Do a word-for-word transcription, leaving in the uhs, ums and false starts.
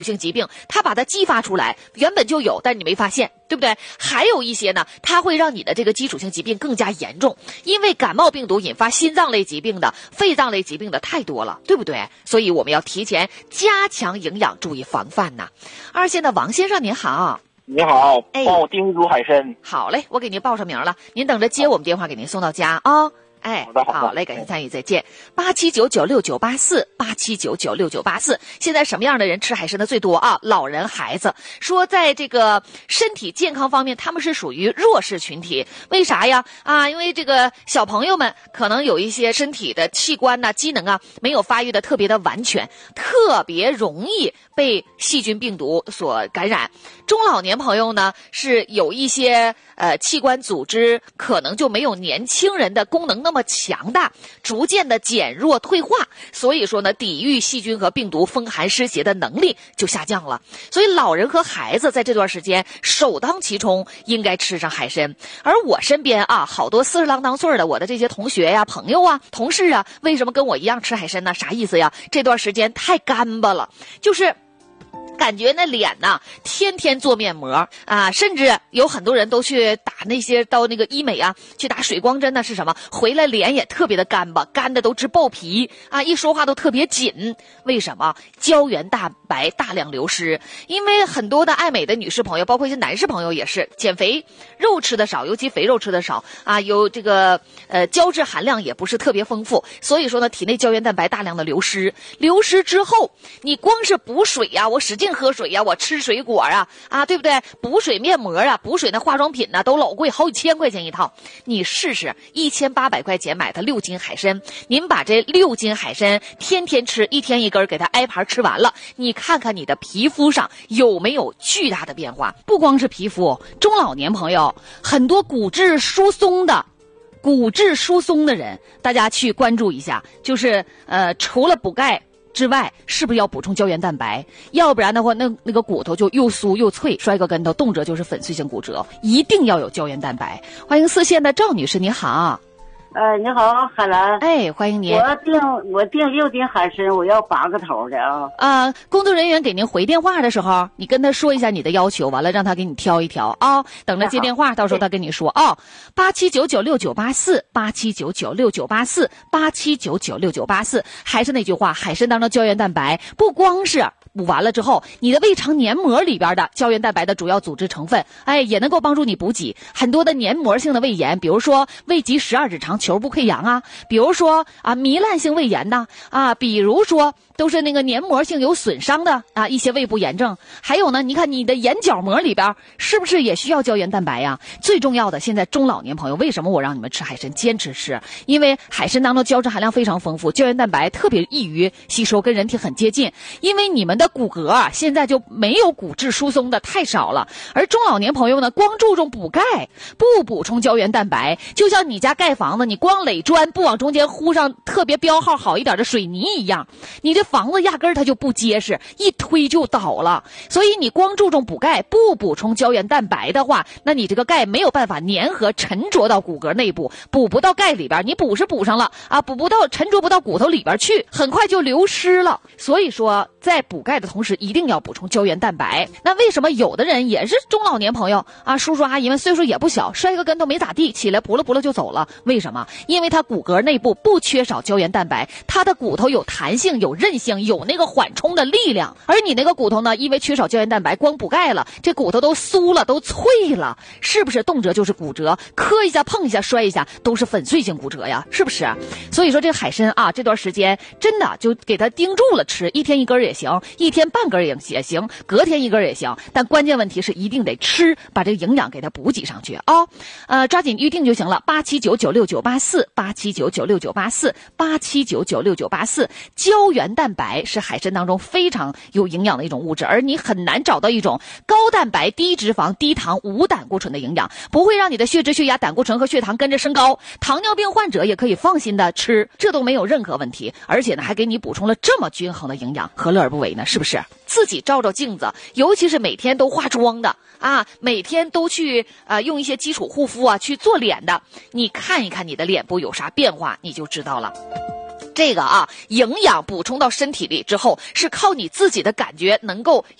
性疾病，它把它激发出来，原本就有，但你没发现，对不对？还有一些呢，它会让你的这个基础性疾病更加严重，因为感冒病毒引发心脏类疾病的、肺脏类疾病的太多了，对不对？所以我们要提前加强营养，注意防范呐。二线的王先生您好。 你好， 哎帮我订一组海参。 好嘞，我给您报上名了，您等着接我们电话给您送到家啊、哦。哎， 好的好的好嘞，感谢参与，再见。八七九九六九八四，八七九九六九八四。现在什么样的人吃海参的最多啊？老人、孩子。说在这个身体健康方面，他们是属于弱势群体。为啥呀？啊，因为这个小朋友们可能有一些身体的器官呐、机能啊，没有发育的特别的完全，特别容易被细菌病毒所感染。中老年朋友呢，是有一些呃器官组织可能就没有年轻人的功能那么强大，逐渐的减弱退化，所以说呢，抵御细菌和病毒风寒湿邪的能力就下降了。所以老人和孩子在这段时间首当其冲应该吃上海参。而我身边啊，好多四十郎当岁的我的这些同学呀、朋友啊、同事啊，为什么跟我一样吃海参呢？啥意思呀？这段时间太干巴了，就是感觉那脸呐，天天做面膜啊，甚至有很多人都去打那些到那个医美啊，去打水光针呢，是什么？回来脸也特别的干巴，干的都直爆皮啊，一说话都特别紧。为什么？胶原蛋白大量流失。因为很多的爱美的女士朋友，包括一些男士朋友也是减肥，肉吃的少，尤其肥肉吃的少啊，有这个呃胶质含量也不是特别丰富，所以说呢，体内胶原蛋白大量的流失。流失之后，你光是补水呀、啊，我使劲喝水呀、啊，我吃水果啊，啊，对不对？补水面膜啊，补水那化妆品呢、啊，都老贵，好几千块钱一套。你试试，一千八百块钱买的六斤海参，您把这六斤海参天天吃，一天一根，给它挨盘吃完了，你看看你的皮肤上有没有巨大的变化？不光是皮肤，中老年朋友很多骨质疏松的。骨质疏松的人，大家去关注一下，就是呃，除了补钙之外，是不是要补充胶原蛋白？要不然的话，那那个骨头就又酥又脆，摔个跟头，动辄就是粉碎性骨折。一定要有胶原蛋白。欢迎四线的赵女士，你好。 呃，你好，海兰。 哎，欢迎您。 我订我订六斤海参，我要八个头的啊。 啊，工作人员给您回电话的时候，你跟他说一下你的要求，完了让他给你挑一挑啊。等着接电话，到时候他跟你说啊。八七九九六九八四，八七九九六九八四，八七九九六九八四。还是那句话，海参当中胶原蛋白不光是补完了之后，你的胃肠黏膜里边的胶原蛋白的主要组织成分，哎，也能够帮助你补给很多的黏膜性的胃炎，比如说胃及十二指肠球部溃疡啊，比如说啊糜烂性胃炎呐，啊，比如说都是那个黏膜性有损伤的啊一些胃部炎症。还有呢，你看你的眼角膜里边是不是也需要胶原蛋白呀？最重要的，现在中老年朋友，为什么我让你们吃海参，坚持吃？因为海参当中胶质含量非常丰富，胶原蛋白特别易于吸收，跟人体很接近。因为你们的骨骼啊，现在就没有骨质疏松的太少了，而中老年朋友呢，光注重补钙，不补充胶原蛋白，就像你家盖房子，你光垒砖，不往中间糊上特别标号好一点的水泥一样，你这房子压根儿它就不结实，一推就倒了。所以你光注重补钙，不补充胶原蛋白的话，那你这个钙没有办法粘合沉着到骨骼内部，补不到钙里边，你补是补上了啊，补不到沉着不到骨头里边去，很快就流失了。所以说在补钙的同时，一定要补充胶原蛋白。那为什么有的人也是中老年朋友啊，叔叔阿姨们岁数也不小，摔个跟头没咋地，起来扑了扑了就走了？为什么？因为他骨骼内部不缺少胶原蛋白，他的骨头有弹性、有韧性、有那个缓冲的力量。而你那个骨头呢，因为缺少胶原蛋白，光补钙了，这骨头都酥了，都脆了，是不是？动辄就是骨折，磕一下、碰一下、摔一下，都是粉碎性骨折呀，是不是？所以说这个海参啊，这段时间真的就给他盯住了吃，一天一根也行，一天半根也行，隔天一根也行，但关键问题是一定得吃，把这个营养给它补给上去啊、哦！呃，抓紧预定就行了，八七九九六九八四，八七九九六九八四，八七九九六九八四。胶原蛋白是海参当中非常有营养的一种物质，而你很难找到一种高蛋白、低脂肪、低糖、无胆固醇的营养，不会让你的血脂、血压、胆固醇和血糖跟着升高。糖尿病患者也可以放心的吃，这都没有任何问题，而且呢还给你补充了这么均衡的营养，何乐而不为呢？是不是？自己照照镜子，尤其是每天都化妆的啊，每天都去呃用一些基础护肤啊去做脸的，你看一看你的脸部有啥变化，你就知道了。 这个啊，营养补充到身体里之后，是靠你自己的感觉能够